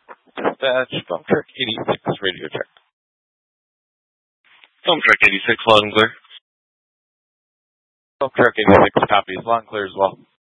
Dispatch, Dump Truck 86, radio check. Dump Truck 86, loud and clear. Dump Truck 86, copies, loud and clear as well.